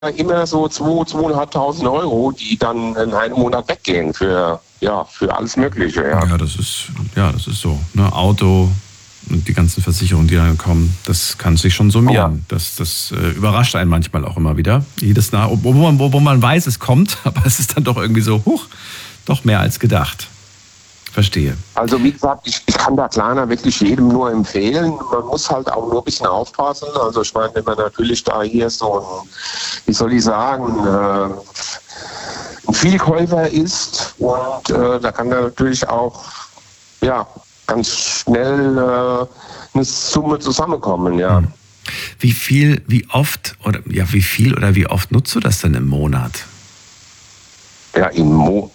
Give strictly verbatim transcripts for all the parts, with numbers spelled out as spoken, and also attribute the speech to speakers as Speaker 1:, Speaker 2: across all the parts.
Speaker 1: immer so zwei, zweieinhalbtausend Euro, die dann in einem Monat weggehen für, ja, für alles Mögliche. Ja,
Speaker 2: ja das ist, ja, das ist so. Ne? Auto und die ganzen Versicherungen, die dann kommen, das kann sich schon summieren. Ja. Das, das äh, überrascht einen manchmal auch immer wieder. Jedes Mal, wo man, wo man weiß, es kommt, aber es ist dann doch irgendwie so, huch, doch mehr als gedacht. Verstehe.
Speaker 1: Also wie gesagt, ich, ich kann da Klarna wirklich jedem nur empfehlen. Man muss halt auch nur ein bisschen aufpassen. Also ich meine, wenn man natürlich da hier so ein, wie soll ich sagen, äh, ein Vielkäufer ist und äh, da kann da natürlich auch ja ganz schnell äh, eine Summe zusammenkommen, ja.
Speaker 2: Wie viel, wie oft oder ja wie viel oder wie oft nutzt du das denn im Monat?
Speaker 1: Ja, im Monat.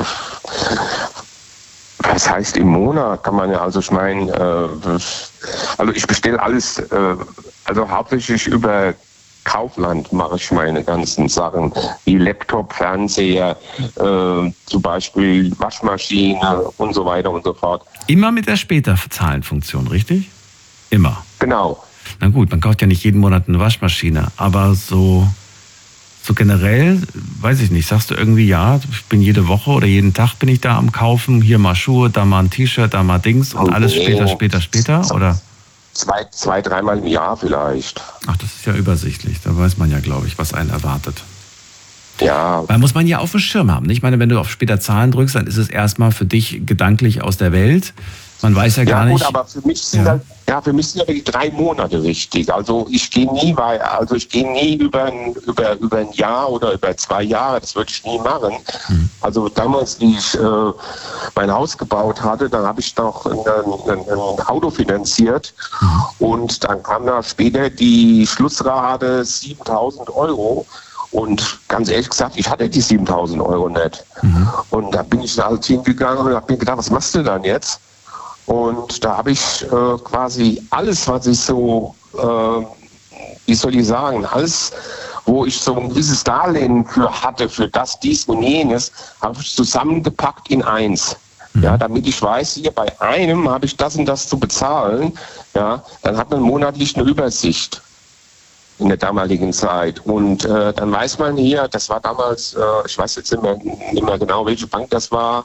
Speaker 1: Was heißt im Monat? Kann man ja, also ich meine, äh, also ich bestelle alles, äh, also hauptsächlich über Kaufland mache ich meine ganzen Sachen, wie Laptop, Fernseher, äh, zum Beispiel Waschmaschine und so weiter und so fort.
Speaker 2: Immer mit der Später-Zahlen-Funktion, richtig? Immer.
Speaker 1: Genau.
Speaker 2: Na gut, man kauft ja nicht jeden Monat eine Waschmaschine, aber so... So generell, weiß ich nicht, sagst du irgendwie, ja, ich bin jede Woche oder jeden Tag bin ich da am Kaufen, hier mal Schuhe, da mal ein T-Shirt, da mal Dings und alles später, später, später, oder?
Speaker 1: Zwei, zwei, dreimal im Jahr vielleicht.
Speaker 2: Ach, das ist ja übersichtlich, da weiß man ja, glaube ich, was einen erwartet.
Speaker 1: Ja.
Speaker 2: Weil muss man ja auf dem Schirm haben, nicht? Ich meine, wenn du auf später Zahlen drückst, dann ist es erstmal für dich gedanklich aus der Welt. Man weiß ja gar
Speaker 1: ja, gut,
Speaker 2: nicht.
Speaker 1: aber für mich sind ja. Halt, ja, für mich sind ja die drei Monate wichtig. Also ich gehe nie weiter, also ich gehe nie über ein, über, über ein Jahr oder über zwei Jahre, das würde ich nie machen. Hm. Also damals, wie ich äh, mein Haus gebaut hatte, dann habe ich noch ein, ein, ein Auto finanziert hm. und dann kam da später die Schlussrate siebentausend Euro. Und ganz ehrlich gesagt, ich hatte die siebentausend Euro nicht. Mhm. Und da bin ich halt hingegangen und habe mir gedacht, was machst du dann jetzt? Und da habe ich äh, quasi alles, was ich so, äh, wie soll ich sagen, alles, wo ich so ein gewisses Darlehen für hatte, für das, dies und jenes, habe ich zusammengepackt in eins. Mhm. Ja, damit ich weiß, hier bei einem habe ich das und das zu bezahlen. Ja, dann hat man monatlich eine Übersicht in der damaligen Zeit. Und äh, dann weiß man hier, das war damals, äh, ich weiß jetzt nicht mehr, nicht mehr genau, welche Bank das war,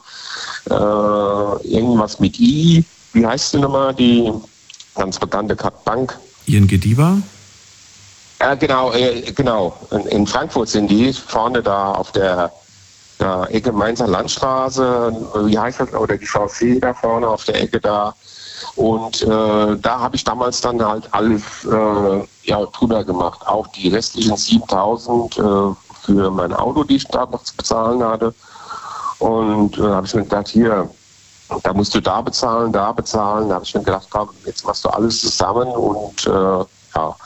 Speaker 1: äh, irgendwas mit I. Wie heißt die nochmal, die ganz bekannte Bank?
Speaker 2: I N G DIBA?
Speaker 1: Ja, genau, äh, genau. In, in Frankfurt sind die, vorne da auf der, der Ecke Mainzer Landstraße, wie heißt das, oder die Chaussee da vorne auf der Ecke da. Und äh, da habe ich damals dann halt alles äh, ja, drüber gemacht. Auch die restlichen siebentausend äh, für mein Auto, die ich da noch zu bezahlen hatte. Und da äh, habe ich mir gedacht, hier, da musst du da bezahlen, da bezahlen. Da habe ich mir gedacht, komm, jetzt machst du alles zusammen und äh, ja.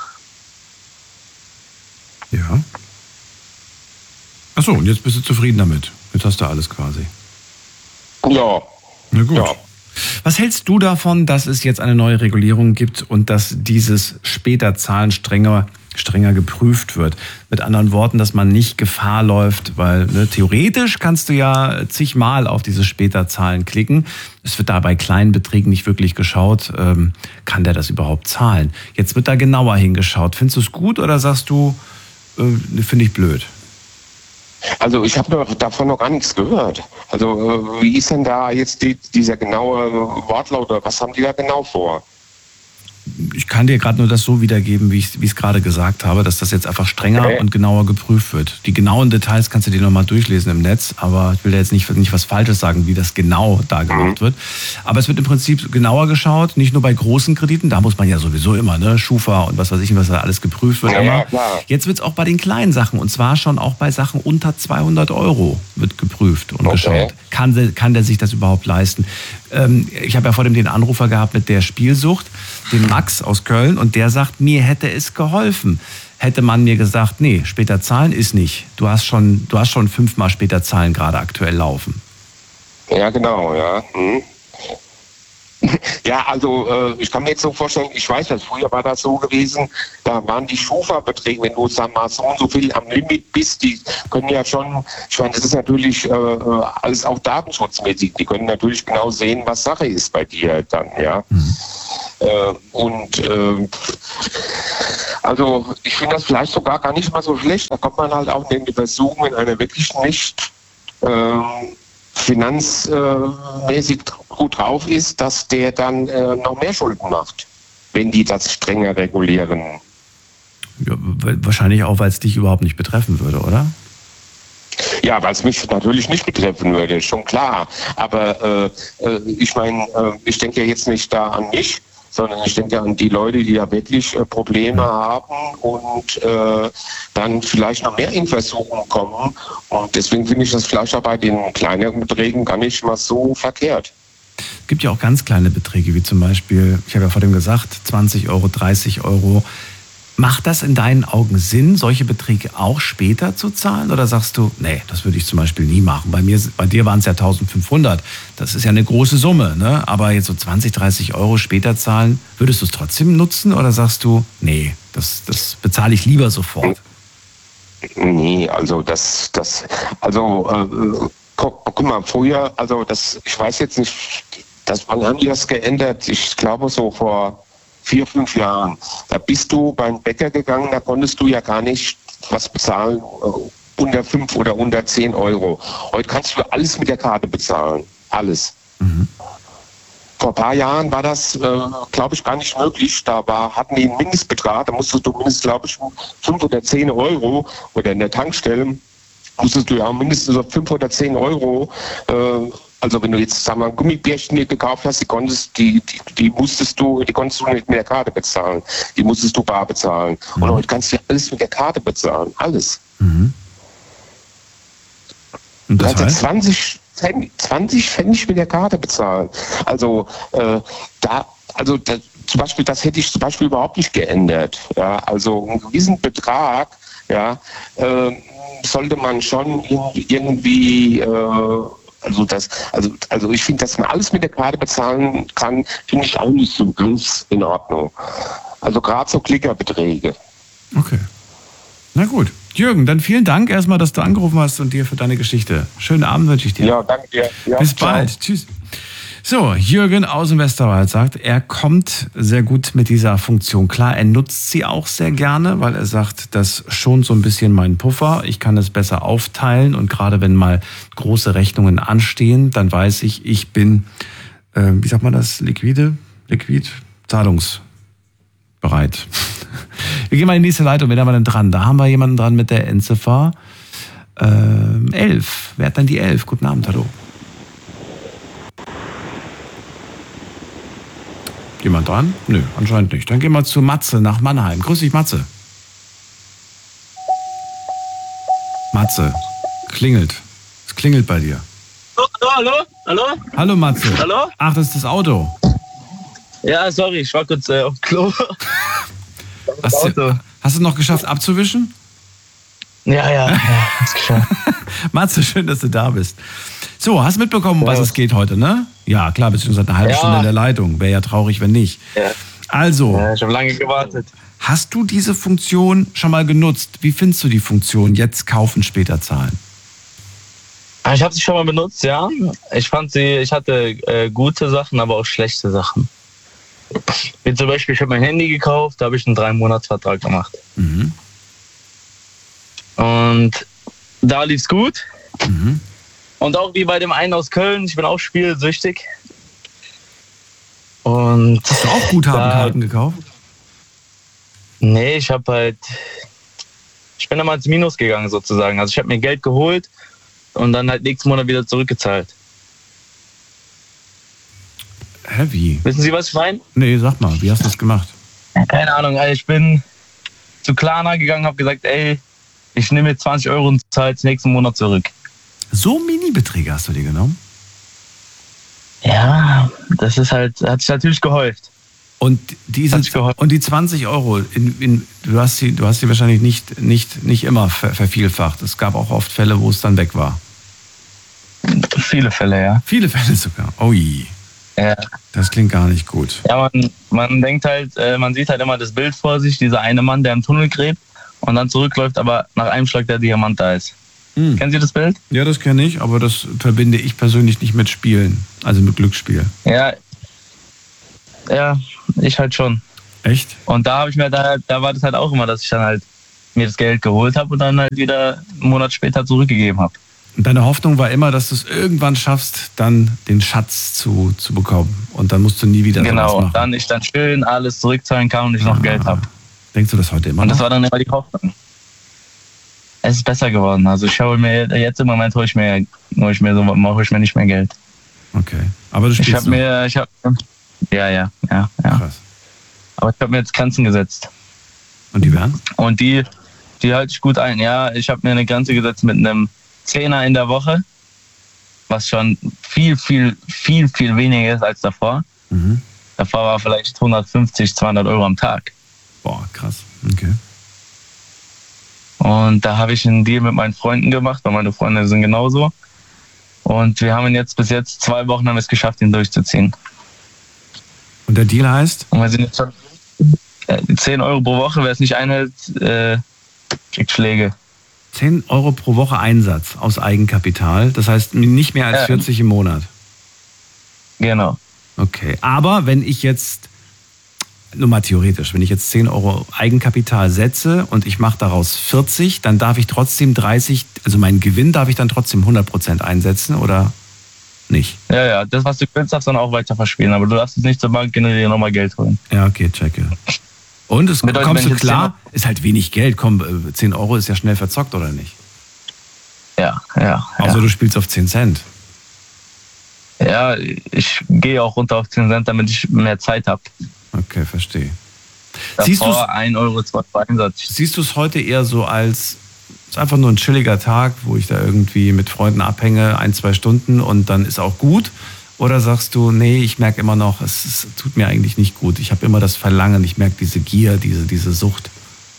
Speaker 2: Ja. Achso, und jetzt bist du zufrieden damit. Jetzt hast du alles quasi.
Speaker 1: Ja.
Speaker 2: Na gut.
Speaker 1: Ja.
Speaker 2: Was hältst du davon, dass es jetzt eine neue Regulierung gibt und dass dieses später Zahlen strenger, strenger geprüft wird? Mit anderen Worten, dass man nicht Gefahr läuft, weil ne, theoretisch kannst du ja zigmal auf diese später Zahlen klicken. Es wird da bei kleinen Beträgen nicht wirklich geschaut, ähm, kann der das überhaupt zahlen? Jetzt wird da genauer hingeschaut. Findest du es gut oder sagst du, äh, finde ich blöd?
Speaker 1: Also ich habe davon noch gar nichts gehört. Also wie ist denn da jetzt die, dieser genaue Wortlaut oder was haben die da genau vor?
Speaker 2: Ich kann dir gerade nur das so wiedergeben, wie ich es gerade gesagt habe, dass das jetzt einfach strenger okay. und genauer geprüft wird. Die genauen Details kannst du dir nochmal durchlesen im Netz, aber ich will jetzt nicht, nicht was Falsches sagen, wie das genau da gemacht mhm. wird. Aber es wird im Prinzip genauer geschaut, nicht nur bei großen Krediten, da muss man ja sowieso immer, ne, Schufa und was weiß ich, was da alles geprüft wird.
Speaker 1: Ja,
Speaker 2: immer.
Speaker 1: Ja, klar.
Speaker 2: Jetzt wird es auch bei den kleinen Sachen und zwar schon auch bei Sachen unter zweihundert Euro wird geprüft und okay. geschaut. Kann, kann der sich das überhaupt leisten? Ähm, ich habe ja vor dem den Anrufer gehabt mit der Spielsucht, den Max aus Köln, und der sagt, mir hätte es geholfen. Hätte man mir gesagt, nee, später zahlen ist nicht. Du hast schon, du hast schon fünfmal später zahlen gerade aktuell laufen.
Speaker 1: Ja, genau, ja. Hm. Ja, also äh, ich kann mir jetzt so vorstellen, ich weiß das, früher war das so gewesen, da waren die Schufa-Beträge, wenn du sag mal so und so viel am Limit bist, die können ja schon, ich meine, das ist natürlich äh, alles auch datenschutzmäßig, die können natürlich genau sehen, was Sache ist bei dir dann, ja. Mhm. Äh, und äh, Also ich finde das vielleicht sogar gar nicht mal so schlecht. Da kommt man halt auch in die Versuchung, wenn einer wirklich nicht ähm, finanzmäßig gut drauf ist, dass der dann äh, noch mehr Schulden macht, wenn die das strenger regulieren.
Speaker 2: Ja, wahrscheinlich auch, weil es dich überhaupt nicht betreffen würde, oder?
Speaker 1: Ja, weil es mich natürlich nicht betreffen würde, schon klar. Aber äh, ich meine, äh, ich denke ja jetzt nicht da an mich, sondern ich denke an die Leute, die da wirklich äh, Probleme haben und äh, dann vielleicht noch mehr in Versuchung kommen. Und deswegen finde ich das vielleicht auch bei den kleineren Beträgen gar nicht mal so verkehrt.
Speaker 2: Es gibt ja auch ganz kleine Beträge, wie zum Beispiel, ich habe ja vor dem gesagt, zwanzig Euro, dreißig Euro. Macht das in deinen Augen Sinn, solche Beträge auch später zu zahlen? Oder sagst du, nee, das würde ich zum Beispiel nie machen. Bei mir, bei dir waren es ja eintausendfünfhundert. Das ist ja eine große Summe, ne? Aber jetzt so zwanzig, dreißig Euro später zahlen, würdest du es trotzdem nutzen? Oder sagst du, nee, das, das bezahle ich lieber sofort?
Speaker 1: Nee, also das, das, also äh, guck, guck mal, früher, also das, ich weiß jetzt nicht, das, wann haben die das geändert? Ich glaube so vor vier, fünf Jahren. Da bist du beim Bäcker gegangen, da konntest du ja gar nicht was bezahlen, äh, unter fünf oder unter zehn Euro. Heute kannst du alles mit der Karte bezahlen. Alles. Mhm. Vor ein paar Jahren war das, äh, glaube ich, gar nicht möglich. Da war, hatten die einen Mindestbetrag, da musstest du mindestens, glaube ich, fünf oder zehn Euro oder in der Tankstelle musstest du ja mindestens fünf oder zehn Euro äh, also wenn du jetzt, sagen wir mal, ein Gummibärchen dir gekauft hast, die konntest, die, die, die musstest du, die konntest du nicht mit der Karte bezahlen. Die musstest du bar bezahlen. Mhm. Und heute kannst du ja alles mit der Karte bezahlen. Alles. Mhm. Und das heißt? zwanzig Pfennig mit der Karte bezahlen. Also äh, da, also da, zum Beispiel, das hätte ich zum Beispiel überhaupt nicht geändert. Ja, also einen gewissen Betrag, ja, äh, sollte man schon irgendwie äh, Also das, also, also ich finde, dass man alles mit der Karte bezahlen kann, finde ich auch nicht so ganz in Ordnung. Also gerade so Klickerbeträge.
Speaker 2: Okay. Na gut. Jürgen, dann vielen Dank erstmal, dass du angerufen hast und dir für deine Geschichte. Schönen Abend wünsche ich dir.
Speaker 1: Ja, danke dir. Ja,
Speaker 2: bis bald. Ciao. Tschüss. So, Jürgen aus dem Westerwald sagt, er kommt sehr gut mit dieser Funktion klar. Er nutzt sie auch sehr gerne, weil er sagt, das schont so ein bisschen meinen Puffer. Ich kann es besser aufteilen und gerade wenn mal große Rechnungen anstehen, dann weiß ich, ich bin, äh, wie sagt man das, liquide, liquid, zahlungsbereit. Wir gehen mal in die nächste Leitung. Wen haben wir denn dran? Da haben wir jemanden dran mit der Endziffer äh, elf. Wer hat dann die elf? Guten Abend, hallo. Jemand dran? Nö, anscheinend nicht. Dann gehen wir zu Matze nach Mannheim. Grüß dich, Matze. Matze, klingelt. Es klingelt bei dir.
Speaker 3: Hallo, hallo, hallo?
Speaker 2: Hallo, Matze.
Speaker 3: Hallo?
Speaker 2: Ach, das ist das Auto.
Speaker 3: Ja, sorry, ich war kurz äh, auf dem Klo.
Speaker 2: Hast du, hast du noch geschafft abzuwischen?
Speaker 3: Ja, ja, ja, hab's geschafft.
Speaker 2: Matze, schön, dass du da bist. So, hast mitbekommen, um was es geht heute, ne? Ja, klar, beziehungsweise eine halbe ja. Stunde in der Leitung. Wäre ja traurig, wenn nicht. Ja. Also.
Speaker 3: Ja, ich habe lange gewartet.
Speaker 2: Hast du diese Funktion schon mal genutzt? Wie findest du die Funktion jetzt kaufen, später zahlen?
Speaker 3: Ich habe sie schon mal benutzt, ja. Ich fand sie, ich hatte äh, gute Sachen, aber auch schlechte Sachen. Wie zum Beispiel, ich habe mein Handy gekauft, da habe ich einen drei-Monats-Vertrag gemacht. Mhm. Und da lief's gut. Mhm. Und auch wie bei dem einen aus Köln, ich bin auch spielsüchtig. Und
Speaker 2: hast du auch Guthabenkarten gekauft?
Speaker 3: Nee, ich habe halt, ich bin da mal ins Minus gegangen sozusagen. Also ich habe mir Geld geholt und dann halt nächsten Monat wieder zurückgezahlt.
Speaker 2: Hä, wie?
Speaker 3: Wissen Sie, was ich meine?
Speaker 2: Nee, sag mal, wie hast du das gemacht?
Speaker 3: Keine Ahnung, also ich bin zu Klarna gegangen, habe gesagt, ey, ich nehme jetzt zwanzig Euro und zahle jetzt nächsten Monat zurück.
Speaker 2: So Mini-Beträge hast du dir genommen?
Speaker 3: Ja, das ist halt, hat sich natürlich gehäuft.
Speaker 2: Und diese und die zwanzig Euro, in, in, du hast sie, du hast sie wahrscheinlich nicht, nicht, nicht immer ver, vervielfacht. Es gab auch oft Fälle, wo es dann weg war.
Speaker 3: Viele Fälle, ja.
Speaker 2: Viele Fälle sogar. Oh je.
Speaker 3: Ja.
Speaker 2: Das klingt gar nicht gut.
Speaker 3: Ja, man, man denkt halt, äh, man sieht halt immer das Bild vor sich, dieser eine Mann, der im Tunnel gräbt und dann zurückläuft, aber nach einem Schlag der Diamant da ist. Hm. Kennen Sie das Bild?
Speaker 2: Ja, das kenne ich, aber das verbinde ich persönlich nicht mit Spielen, also mit Glücksspiel.
Speaker 3: Ja, ja, ich halt schon.
Speaker 2: Echt?
Speaker 3: Und da habe ich mir da, da war das halt auch immer, dass ich dann halt mir das Geld geholt habe und dann halt wieder einen Monat später zurückgegeben habe.
Speaker 2: Und deine Hoffnung war immer, dass du es irgendwann schaffst, dann den Schatz zu, zu bekommen. Und dann musst du nie wieder
Speaker 3: genau,
Speaker 2: sowas machen.
Speaker 3: Und dann ich dann schön alles zurückzahlen kann und ich
Speaker 2: ah.
Speaker 3: noch Geld habe.
Speaker 2: Denkst du das heute immer
Speaker 3: Und
Speaker 2: noch?
Speaker 3: das war dann immer die Hoffnung. Es ist besser geworden. Also ich schaue mir jetzt im Moment hole ich mir, hole ich mir so, mache ich mir nicht mehr Geld.
Speaker 2: Okay. Aber du spielst
Speaker 3: Ich habe mir, ich habe, ja, ja, ja, ja.
Speaker 2: Krass.
Speaker 3: Aber ich habe mir jetzt Grenzen gesetzt.
Speaker 2: Und die wären?
Speaker 3: Und die, die halte ich gut ein. Ja, ich habe mir eine Grenze gesetzt mit einem Zehner in der Woche, was schon viel, viel, viel, viel weniger ist als davor.
Speaker 2: Mhm.
Speaker 3: Davor war vielleicht hundertfünfzig, zweihundert Euro am Tag.
Speaker 2: Boah, krass. Okay.
Speaker 3: Und da habe ich einen Deal mit meinen Freunden gemacht, weil meine Freunde sind genauso. Und wir haben ihn jetzt bis jetzt zwei Wochen haben wir es geschafft, ihn durchzuziehen.
Speaker 2: Und der Deal heißt?
Speaker 3: Und wir sind jetzt schon zehn Euro pro Woche, wer es nicht einhält, äh, kriegt Schläge.
Speaker 2: zehn Euro pro Woche Einsatz aus Eigenkapital. Das heißt nicht mehr als vierzig im Monat.
Speaker 3: Genau.
Speaker 2: Okay. Aber wenn ich jetzt, nur mal theoretisch, wenn ich jetzt zehn Euro Eigenkapital setze und ich mache daraus vierzig, dann darf ich trotzdem dreißig, also meinen Gewinn darf ich dann trotzdem hundert Prozent einsetzen oder nicht?
Speaker 3: Ja, ja, das, was du gewinnst, darfst du dann auch weiter verspielen. Aber du darfst es nicht zur Bank generieren, nochmal Geld holen.
Speaker 2: Ja, okay, checke. Und es
Speaker 3: Bedeutet,
Speaker 2: kommst
Speaker 3: wenn
Speaker 2: du
Speaker 3: ich
Speaker 2: klar, ist halt wenig Geld. Komm, zehn Euro ist ja schnell verzockt, oder nicht?
Speaker 3: Ja, ja.
Speaker 2: Außer
Speaker 3: ja.
Speaker 2: du spielst auf zehn Cent.
Speaker 3: Ja, ich gehe auch runter auf zehn Cent, damit ich mehr Zeit habe.
Speaker 2: Okay, verstehe.
Speaker 3: Siehst du ein Euro zwei Einsatz.
Speaker 2: Siehst du es heute eher so als, es ist einfach nur ein chilliger Tag, wo ich da irgendwie mit Freunden abhänge, ein, zwei Stunden und dann ist auch gut? Oder sagst du, nee, ich merke immer noch, es, es tut mir eigentlich nicht gut. Ich habe immer das Verlangen, ich merke diese Gier, diese, diese Sucht.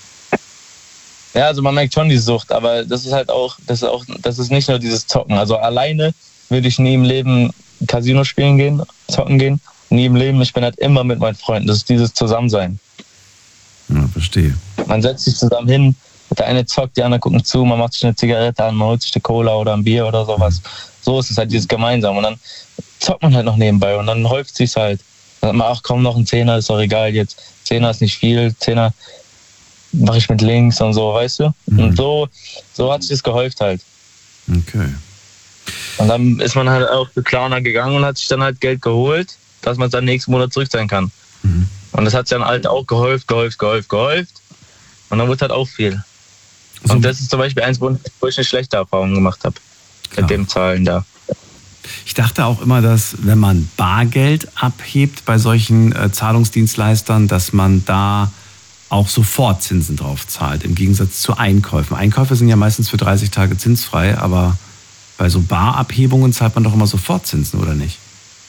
Speaker 3: Ja, also man merkt schon die Sucht, aber das ist halt auch, das ist auch, das ist nicht nur dieses Zocken. Also alleine würde ich nie im Leben Casino spielen gehen, zocken gehen. Nie im Leben, ich bin halt immer mit meinen Freunden. Das ist dieses Zusammensein.
Speaker 2: Ja, verstehe.
Speaker 3: Man setzt sich zusammen hin, der eine zockt, die anderen gucken zu, man macht sich eine Zigarette an, man holt sich eine Cola oder ein Bier oder sowas. So ist es halt dieses Gemeinsam. Und dann zockt man halt noch nebenbei und dann häuft sich's halt. Dann sagt man, ach komm, noch ein Zehner, ist doch egal jetzt. Zehner ist nicht viel, Zehner mache ich mit links und so, weißt du? Mhm. Und so, so hat sich das gehäuft halt.
Speaker 2: Okay.
Speaker 3: Und dann ist man halt auch zu Klarna gegangen und hat sich dann halt Geld geholt, dass man es dann nächsten Monat zurückzahlen kann. Mhm. Und das hat sich dann halt auch gehäuft, gehäuft, gehäuft, gehäuft. Und dann wird halt auch viel. So. Und das ist zum Beispiel eins, wo ich eine schlechte Erfahrung gemacht habe. Mit dem Zahlen da.
Speaker 2: Ich dachte auch immer, dass wenn man Bargeld abhebt bei solchen äh, Zahlungsdienstleistern, dass man da auch sofort Zinsen drauf zahlt, im Gegensatz zu Einkäufen. Einkäufe sind ja meistens für dreißig Tage zinsfrei, aber bei so Barabhebungen zahlt man doch immer sofort Zinsen, oder nicht?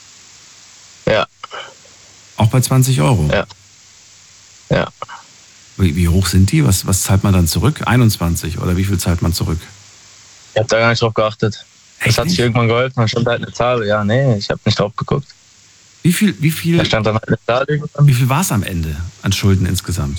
Speaker 3: Ja.
Speaker 2: Auch bei zwanzig Euro?
Speaker 3: Ja. Ja.
Speaker 2: Wie, wie hoch sind die? Was, was zahlt man dann zurück? einundzwanzig oder wie viel zahlt man zurück?
Speaker 3: Ich habe da gar nicht drauf geachtet.
Speaker 2: Echt
Speaker 3: das hat
Speaker 2: nicht?
Speaker 3: sich irgendwann geholfen, dann stand halt eine Zahl. Ja, nee, ich habe nicht drauf geguckt.
Speaker 2: Wie viel, wie viel,
Speaker 3: Da stand dann halt eine Zahl.
Speaker 2: wie viel war es am Ende an Schulden insgesamt?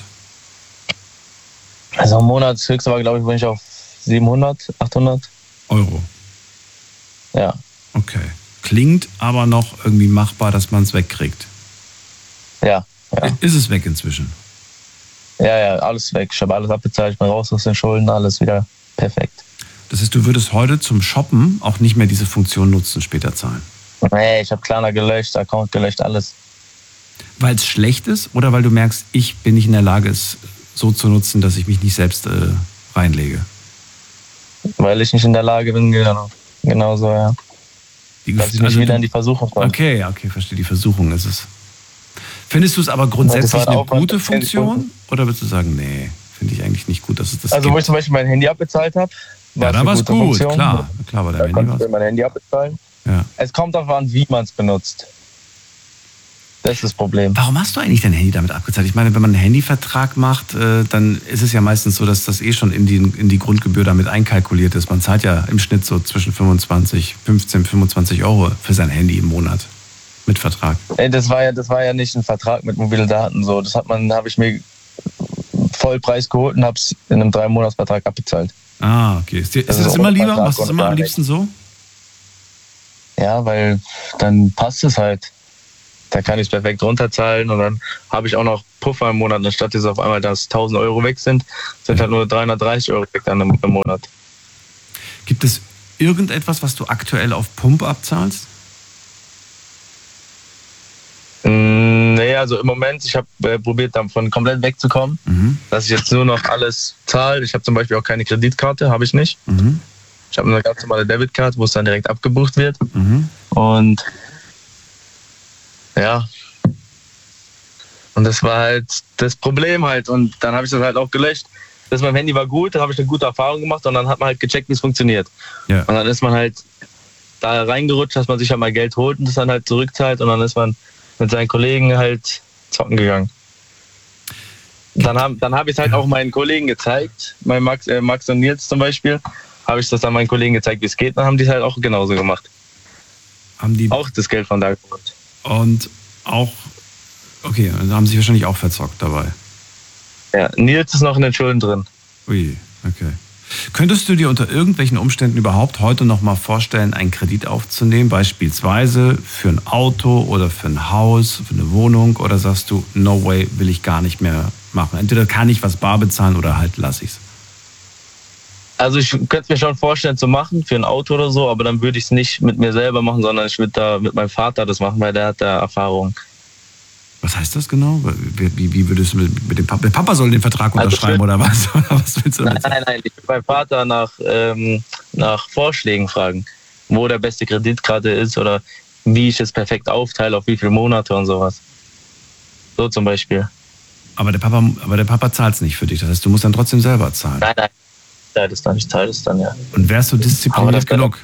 Speaker 3: Also im Monat, das höchste war, glaube ich, bin ich auf siebenhundert, achthundert.
Speaker 2: Euro?
Speaker 3: Ja.
Speaker 2: Okay. Klingt aber noch irgendwie machbar, dass man es wegkriegt.
Speaker 3: Ja, ja.
Speaker 2: Ist es weg inzwischen?
Speaker 3: Ja, ja, alles weg. Ich habe alles abbezahlt, ich bin raus aus den Schulden, alles wieder perfekt.
Speaker 2: Das heißt, du würdest heute zum Shoppen auch nicht mehr diese Funktion nutzen, später zahlen?
Speaker 3: Nee, ich habe Klarna gelöscht, Account gelöscht, alles.
Speaker 2: Weil es schlecht ist oder weil du merkst, ich bin nicht in der Lage, es so zu nutzen, dass ich mich nicht selbst äh, reinlege?
Speaker 3: Weil ich nicht in der Lage bin, genau, genau so, ja.
Speaker 2: Die,
Speaker 3: dass ich nicht
Speaker 2: also
Speaker 3: wieder
Speaker 2: du,
Speaker 3: in die Versuchung komme.
Speaker 2: Okay, okay, verstehe, die Versuchung ist es. Findest du es aber grundsätzlich eine
Speaker 3: Aufwand,
Speaker 2: gute Funktion? Oder würdest du sagen, nee, finde ich eigentlich nicht gut, dass es das
Speaker 3: Also
Speaker 2: gibt?
Speaker 3: wo ich zum Beispiel mein Handy abbezahlt habe,
Speaker 2: ja, da war es gut, Funktion. klar. Klar war der
Speaker 3: da
Speaker 2: Handy
Speaker 3: konnte
Speaker 2: was.
Speaker 3: ich mein Handy abbezahlen.
Speaker 2: Ja.
Speaker 3: Es kommt darauf an, wie man es benutzt. Das ist das Problem.
Speaker 2: Warum hast du eigentlich dein Handy damit abgezahlt? Ich meine, wenn man einen Handyvertrag macht, äh, dann ist es ja meistens so, dass das eh schon in die, in die Grundgebühr damit einkalkuliert ist. Man zahlt ja im Schnitt so zwischen fünfundzwanzig, fünfzehn, fünfundzwanzig Euro für sein Handy im Monat mit Vertrag.
Speaker 3: Ey, das war ja, das war ja nicht ein Vertrag mit mobilen Daten. So. Das hat man, habe ich mir Vollpreis geholt und habe es in einem drei Monats Vertrag abbezahlt.
Speaker 2: Ah, okay. Ist dir, ist
Speaker 3: Das
Speaker 2: dir das
Speaker 3: ist
Speaker 2: immer
Speaker 3: ohne
Speaker 2: lieber?
Speaker 3: Vertrag
Speaker 2: Machst du es
Speaker 3: und
Speaker 2: immer
Speaker 3: gar
Speaker 2: am liebsten so?
Speaker 3: Ja, weil dann passt es halt. Dann kann ich es perfekt runterzahlen und dann habe ich auch noch Puffer im Monat, anstatt dass auf einmal dass tausend Euro weg sind, sind halt nur dreihundertdreißig Euro weg dann im, im Monat.
Speaker 2: Gibt es irgendetwas, was du aktuell auf Pump abzahlst?
Speaker 3: Nee, also im Moment, ich habe äh, probiert, davon komplett wegzukommen, mhm. dass ich jetzt nur noch alles zahle. Ich habe zum Beispiel auch keine Kreditkarte, habe ich nicht. Mhm. Ich habe eine ganz normale Debitkarte, wo es dann direkt abgebucht wird. Mhm. Und ja, und das war halt das Problem halt. Und dann habe ich das halt auch gelöscht. Das mit meinem Handy war gut, da habe ich eine gute Erfahrung gemacht und dann hat man halt gecheckt, wie es funktioniert. Ja. Und dann ist man halt da reingerutscht, dass man sich halt mal Geld holt und das dann halt zurückzahlt und dann ist man mit seinen Kollegen halt zocken gegangen. Dann habe dann hab ich es halt auch meinen Kollegen gezeigt, mein Max, äh, Max und Nils zum Beispiel, habe ich das dann meinen Kollegen gezeigt, wie es geht, dann haben die es halt auch genauso gemacht.
Speaker 2: Haben die
Speaker 3: auch das Geld von da geholt.
Speaker 2: Und auch, okay, dann haben sie wahrscheinlich auch verzockt dabei.
Speaker 3: Ja, Nils ist noch in den Schulden drin.
Speaker 2: Ui, okay. Könntest du dir unter irgendwelchen Umständen überhaupt heute noch mal vorstellen, einen Kredit aufzunehmen, beispielsweise für ein Auto oder für ein Haus, für eine Wohnung, oder sagst du, no way, will ich gar nicht mehr machen? Entweder kann ich was bar bezahlen oder halt lasse ich es.
Speaker 3: Also ich könnte es mir schon vorstellen zu machen, für ein Auto oder so, aber dann würde ich es nicht mit mir selber machen, sondern ich würde da mit meinem Vater das machen, weil der hat da Erfahrung.
Speaker 2: Was heißt das genau? Wie, wie würdest du mit, mit dem Papa, der Papa soll den Vertrag unterschreiben also, oder was? Oder was willst du
Speaker 3: nein, nein, nein, ich will meinen Vater nach, ähm, nach Vorschlägen fragen, wo der beste Kreditkarte ist oder wie ich es perfekt aufteile, auf wie viele Monate und sowas. So zum Beispiel.
Speaker 2: Aber der Papa, aber der Papa zahlt es nicht für dich, das heißt, du musst dann trotzdem selber zahlen.
Speaker 3: Nein, nein, ich zahle das dann, ich zahle das dann, ja.
Speaker 2: Und wärst du diszipliniert genug?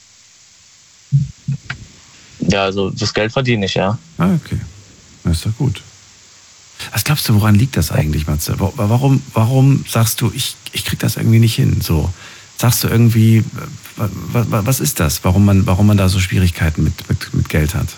Speaker 3: Ja, also das Geld verdiene ich, ja.
Speaker 2: Ah, okay. Das ist doch gut. Was glaubst du, woran liegt das eigentlich, Matze? Warum, warum sagst du, ich, ich krieg das irgendwie nicht hin? So, sagst du irgendwie, was, was ist das? Warum man, warum man da so Schwierigkeiten mit, mit, mit Geld hat?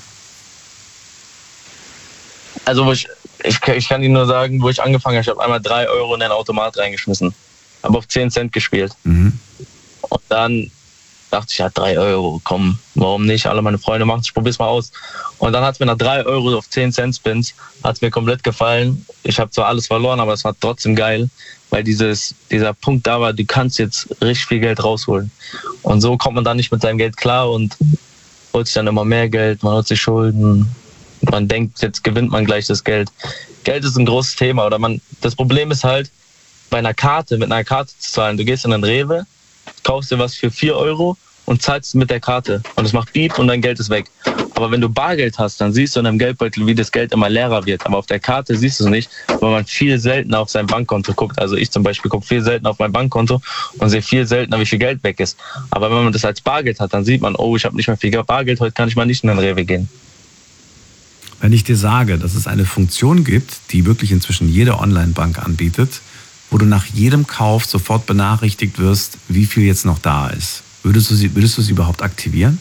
Speaker 3: Also ich, ich, ich kann dir nur sagen, wo ich angefangen habe, ich habe einmal drei Euro in den Automat reingeschmissen. Habe auf zehn Cent gespielt. Mhm. Und dann dachte ich, ja, drei Euro, komm, warum nicht? Alle meine Freunde machen es, ich probier's mal aus. Und dann hat es mir nach drei Euro auf zehn Cent Spins, hat es mir komplett gefallen. Ich habe zwar alles verloren, aber es war trotzdem geil, weil dieses, dieser Punkt da war, du kannst jetzt richtig viel Geld rausholen. Und so kommt man dann nicht mit seinem Geld klar und holt sich dann immer mehr Geld, man holt sich Schulden. Man denkt, jetzt gewinnt man gleich das Geld. Geld ist ein großes Thema. Oder man, das Problem ist halt, bei einer Karte, mit einer Karte zu zahlen, du gehst in den Rewe, kaufst dir was für vier Euro und zahlst mit der Karte. Und es macht Piep und dein Geld ist weg. Aber wenn du Bargeld hast, dann siehst du in deinem Geldbeutel, wie das Geld immer leerer wird. Aber auf der Karte siehst du es nicht, weil man viel seltener auf sein Bankkonto guckt. Also ich zum Beispiel gucke viel seltener auf mein Bankkonto und sehe viel seltener, wie viel Geld weg ist. Aber wenn man das als Bargeld hat, dann sieht man, oh, ich habe nicht mehr viel Bargeld, heute kann ich mal nicht in den Rewe gehen.
Speaker 2: Wenn ich dir sage, dass es eine Funktion gibt, die wirklich inzwischen jede Online-Bank anbietet, wo du nach jedem Kauf sofort benachrichtigt wirst, wie viel jetzt noch da ist. Würdest du sie, würdest du sie überhaupt aktivieren?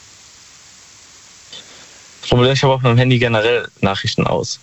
Speaker 3: Ich habe auf meinem Handy generell Nachrichten aus.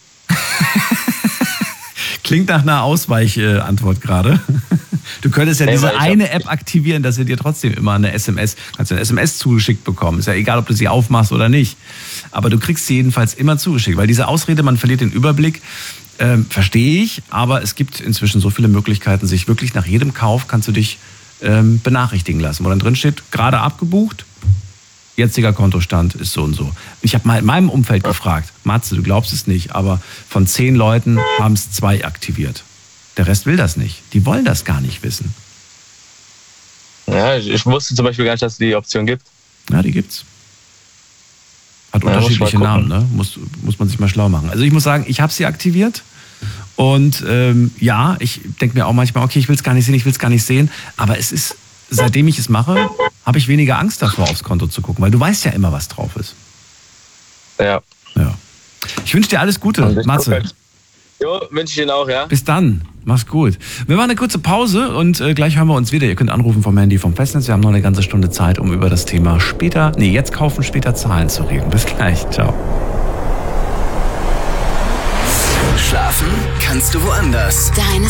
Speaker 2: Klingt nach einer Ausweichantwort gerade. Du könntest ja hey, diese eine App aktivieren, dass sie dir trotzdem immer eine S M S, kannst du eine S M S zugeschickt bekommen. Ist ja egal, ob du sie aufmachst oder nicht. Aber du kriegst sie jedenfalls immer zugeschickt. Weil diese Ausrede, man verliert den Überblick, ähm, verstehe ich. Aber es gibt inzwischen so viele Möglichkeiten, sich wirklich nach jedem Kauf kannst du dich ähm, benachrichtigen lassen. Wo dann drin steht, gerade abgebucht, jetziger Kontostand ist so und so. Ich habe mal in meinem Umfeld gefragt, Matze, du glaubst es nicht, aber von zehn Leuten haben es zwei aktiviert. Der Rest will das nicht. Die wollen das gar nicht wissen.
Speaker 3: Ja, ich, ich wusste zum Beispiel gar nicht, dass es die Option gibt.
Speaker 2: Ja, die gibt's. Hat ja, unterschiedliche Namen, ne? Muss, muss man sich mal schlau machen. Also ich muss sagen, ich habe sie aktiviert. Und ähm, ja, ich denke mir auch manchmal, okay, ich will es gar nicht sehen, ich will es gar nicht sehen. Aber es ist, seitdem ich es mache, habe ich weniger Angst davor, aufs Konto zu gucken. Weil du weißt ja immer, was drauf ist.
Speaker 3: Ja.
Speaker 2: Ja. Ich wünsche dir alles Gute, Matze.
Speaker 3: Jo, wünsche ich Ihnen auch, ja.
Speaker 2: Bis dann. Mach's gut. Wir machen eine kurze Pause und äh, gleich hören wir uns wieder. Ihr könnt anrufen vom Handy vom Festnetz. Wir haben noch eine ganze Stunde Zeit, um über das Thema später, nee, jetzt kaufen, später zahlen zu reden. Bis gleich. Ciao.
Speaker 4: Schlafen kannst du woanders.
Speaker 5: Deine